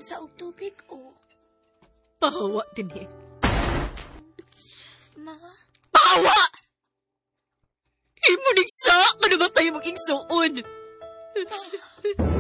sa og tubig, o? Pahawa din eh. Ma? Pahawa! Imunigsa ka naman tayo mag-igsuon.